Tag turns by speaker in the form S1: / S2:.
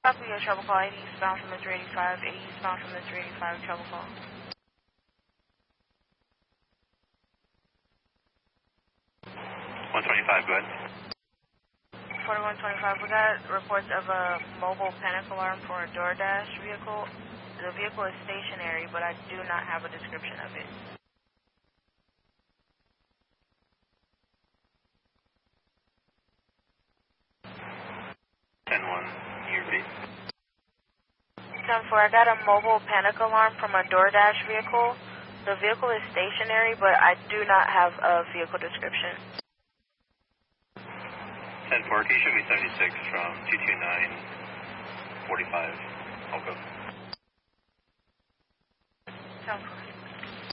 S1: Copy your trouble call, 80 eastbound from Mr. 85, 80 eastbound from Mr. 85, trouble call.
S2: 125, go ahead.
S1: 4125, we got reports of a mobile panic alarm for a DoorDash vehicle. The vehicle is stationary, but I do not have a description of it.
S2: 10-1, you repeat.
S1: 10-4, I got a mobile panic alarm from a DoorDash vehicle. The vehicle is stationary, but I do not have a vehicle description.
S2: 10-4, can you show me 76 from 229-45? I'll go.
S1: 10-4.